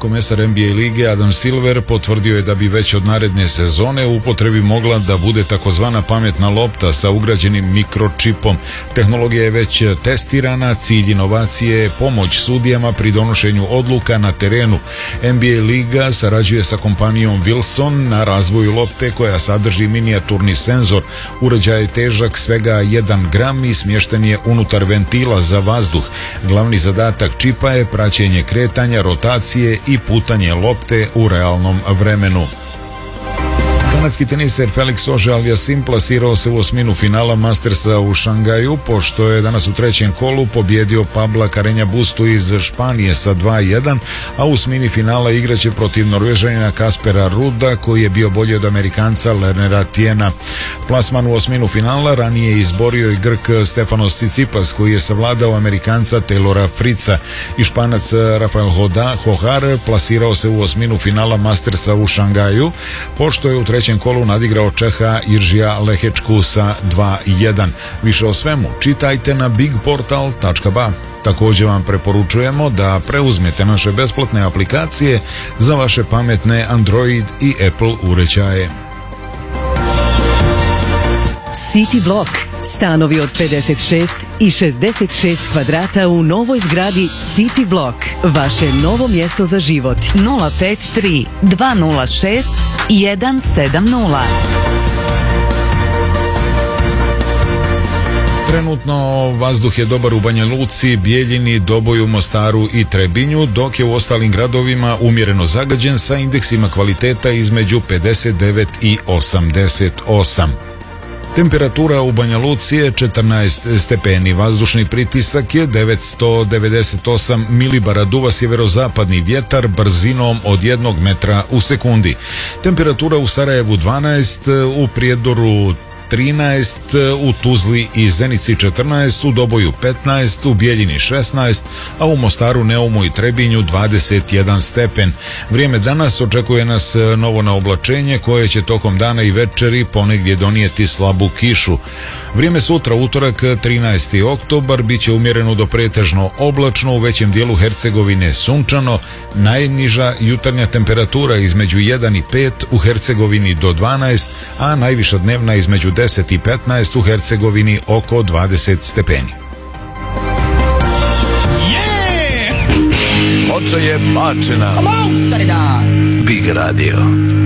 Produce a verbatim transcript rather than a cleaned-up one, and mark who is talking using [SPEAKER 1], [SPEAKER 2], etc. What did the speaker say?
[SPEAKER 1] komesar N B A lige Adam Silver potvrdio je da bi već od naredne sezone u upotrebi mogla da bude takozvana pametna lopta sa ugrađenim mikročipom. Tehnologija je već testirana, cilj inovacije je pomoć sudijama pri donošenju odluka na terenu. N B A liga sarađuje sa kompanijom Wilson na razvoju lopte koja sadrži minijaturni senzor. Uređaj je težak svega jedan gram i smješten je unutar ventila za vazduh. Glavni zadatak čipa je praćenje kretanja, rotacije i putanje lopte u realnom vremenu. Kanadski teniser Felix Auger-Aliassime plasirao se u osminu finala Mastersa u Šangaju, pošto je danas u trećem kolu pobjedio Pabla Carreña Bustu iz Španije sa dva jedan, a u osmini finala igraće protiv Norvežanina Kaspera Ruda, koji je bio bolji od Amerikanca Lernera Tiena. Plasman u osminu finala ranije je izborio i Grk Stefanos Tsitsipas, koji je savladao Amerikanca Taylora Fritza, i Španac Rafael Hohar plasirao se u osminu finala Mastersa u Šangaju, pošto je u trećem kolu nadigrao Čeha Iržija Lehečku sa dva jedan. Više o svemu čitajte na big portal tačka ba. Također vam preporučujemo da preuzmete naše besplatne aplikacije za vaše pametne Android i Apple uređaje.
[SPEAKER 2] City Block. Stanovi od pedeset šest i šezdeset šest kvadrata u novoj zgradi City Block. Vaše novo mjesto za život.
[SPEAKER 3] nula pet tri dva nula šest jedan sedam nula.
[SPEAKER 1] Trenutno vazduh je dobar u Banja Luci, Bijeljini, Doboju, Mostaru i Trebinju, dok je u ostalim gradovima umjereno zagađen sa indeksima kvaliteta između pedeset devet i osamdeset osam. Temperatura u Banja Luci je četrnaest stepeni, vazdušni pritisak je devetsto devedeset osam milibara, duva sjeverozapadni vjetar brzinom od jednog metra u sekundi. Temperatura u Sarajevu dvanaest, u Prijedoru trinaest, u Tuzli i Zenici četrnaest, u Doboju petnaest, u Bijeljini šesnaest, a u Mostaru, Neumu i Trebinju dvadeset jedan stepen. Vrijeme danas očekuje nas novo naoblačenje koje će tokom dana i večeri ponegdje donijeti slabu kišu. Vrijeme sutra, utorak trinaesti oktobar, bit će umjereno do pretežno oblačno, u većem dijelu Hercegovine sunčano, najniža jutarnja temperatura između jedan i pet, u Hercegovini do dvanaest, a najviša dnevna između deset i petnaest, u Hercegovini oko dvadeset stepeni.
[SPEAKER 4] Moča je bačena.
[SPEAKER 5] Come on, Big Radio.